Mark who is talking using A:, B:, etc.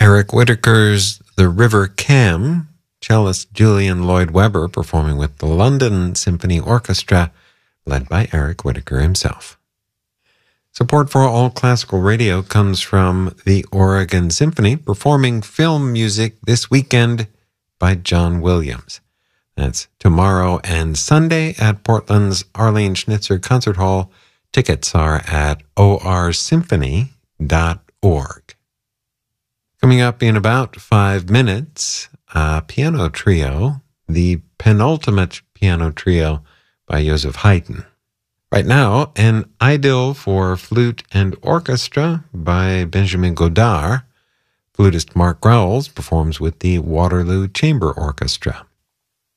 A: Eric Whittaker's The River Cam, cellist Julian Lloyd Webber performing with the London Symphony Orchestra, led by Eric Whittaker himself. Support for All Classical Radio comes from the Oregon Symphony, performing film music this weekend by John Williams. That's tomorrow and Sunday at Portland's Arlene Schnitzer Concert Hall. Tickets are at orsymphony.org. Coming up in about 5 minutes, a piano trio, the penultimate piano trio by Joseph Haydn. Right now, an idyll for flute and orchestra by Benjamin Godard. Flutist Mark Growls performs with the Waterloo Chamber Orchestra.